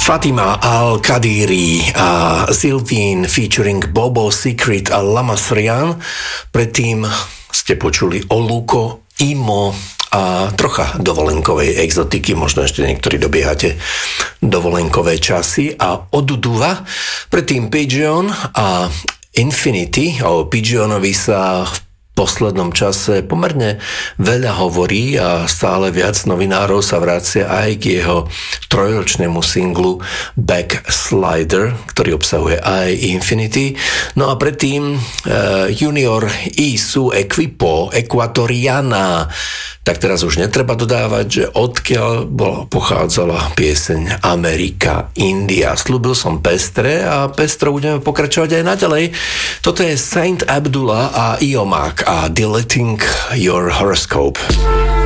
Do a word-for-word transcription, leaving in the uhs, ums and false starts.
Fatima Al-Kadiri a Sylvine featuring Bobo Secret a Lamasrian. Predtým ste počuli Oluko, Imo a trocha dovolenkovej exotiky, možno ešte niektorí dobiehate dovolenkové časy, a Oduduva, predtým Pigeon a Infinity. O Pigeonovi sa v poslednom čase pomerne veľa hovorí a stále viac novinárov sa vracia aj k jeho trojročnému singlu Backslider, ktorý obsahuje aj Infinity. No a predtým uh, Junior y su equipo Ecuatoriana. Tak teraz už netreba dodávať, že odkiaľ bola, pochádzala pieseň Amerika, India. Slúbil som pestre a pestro budeme pokračovať aj naďalej. Toto je Saint Abdullah a Iomák a Deleting Your Horoscope.